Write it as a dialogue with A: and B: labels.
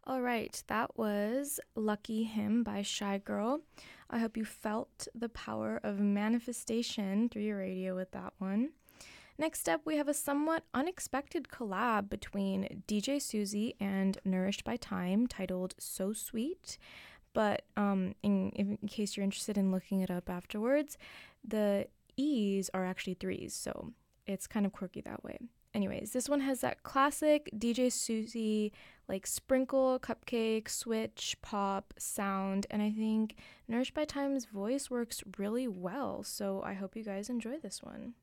A: All right, that was Lucky Him by Shy Girl. I hope you felt the power of manifestation through your radio with that one. Next up, we have a somewhat unexpected collab between DJ Susie and Nourished by Time titled So Sweet. But in case you're interested in looking it up afterwards, the E's are actually threes, so it's kind of quirky that way. Anyways, this one has that classic DJ Susie, like sprinkle, cupcake, switch, pop sound, and I think Nourished by Time's voice works really well, so I hope you guys enjoy this one.